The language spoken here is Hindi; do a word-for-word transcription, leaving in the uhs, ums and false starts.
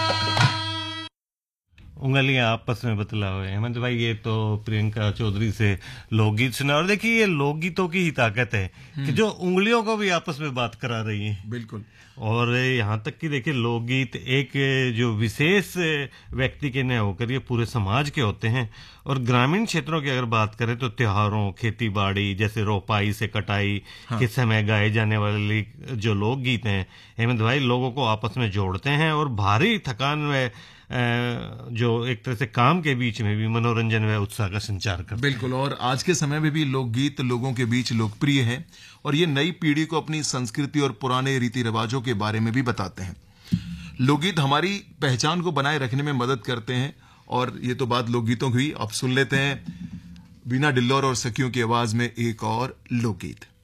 उंगलियां आपस में बतलावे। हेमंत भाई, ये तो प्रियंका चौधरी से लोकगीत सुना, और देखिए ये लोकगीतों की ही ताकत है कि जो उंगलियों को भी आपस में बात करा रही है। बिल्कुल। और यहाँ तक कि देखिए लोकगीत एक जो विशेष व्यक्ति के न होकर ये पूरे समाज के होते हैं। और ग्रामीण क्षेत्रों की अगर बात करें तो त्योहारों, खेती बाड़ी, जैसे रोपाई से कटाई हाँ। के समय गाए जाने वाले जो लोकगीत हैं हेमंत भाई, लोगों को आपस में जोड़ते हैं और भारी थकान व जो एक तरह से काम के बीच में भी मनोरंजन व उत्साह का संचार करते हैं। बिल्कुल। और आज के समय में भी लोकगीत लोगों के बीच लोकप्रिय है और ये नई पीढ़ी को अपनी संस्कृति और पुराने रीति रिवाजों के बारे में भी बताते हैं। लोकगीत हमारी पहचान को बनाए रखने में मदद करते हैं। और ये तो बात लोकगीतों की, अब सुन लेते हैं बीना डिल्लौर और सखियों की आवाज में एक और लोकगीत।